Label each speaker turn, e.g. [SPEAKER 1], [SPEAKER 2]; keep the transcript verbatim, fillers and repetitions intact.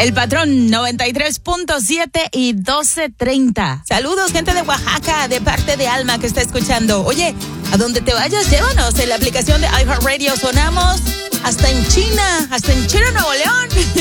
[SPEAKER 1] El Patrón noventa y tres punto siete y doce treinta.
[SPEAKER 2] Saludos, gente de Oaxaca, de parte de Alma que está escuchando. Oye, a donde te vayas, llévanos. En la aplicación de iHeartRadio sonamos hasta en China, hasta en China, Nuevo León.